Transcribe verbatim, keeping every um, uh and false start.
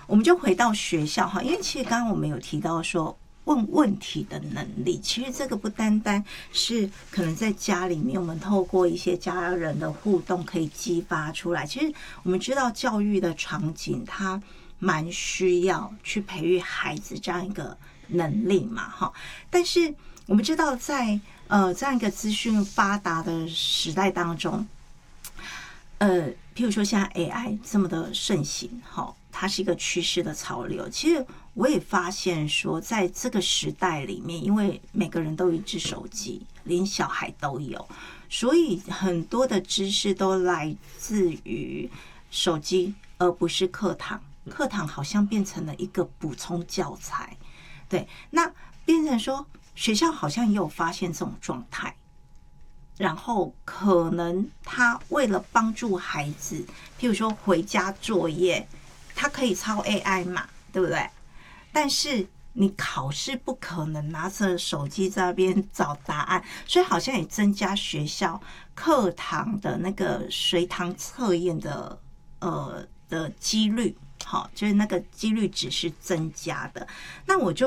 我们就回到学校哈，因为其实刚刚我们有提到说问问题的能力，其实这个不单单是可能在家里面，我们透过一些家人的互动可以激发出来。其实我们知道教育的场景，它蛮需要去培育孩子这样一个能力嘛，哈。但是我们知道在呃这样一个资讯发达的时代当中，呃，譬如说现在 A I 这么的盛行，哈。它是一个趋势的潮流。其实我也发现说，在这个时代里面，因为每个人都有一只手机，连小孩都有，所以很多的知识都来自于手机，而不是课堂。课堂好像变成了一个补充教材，对，那变成说学校好像也有发现这种状态。然后可能他为了帮助孩子，譬如说回家作业，他可以抄 A I 嘛，对不对？但是你考试不可能拿着手机在那边找答案，所以好像也增加学校课堂的那个随堂测验的呃的几率，好，就是那个几率值是增加的。那我就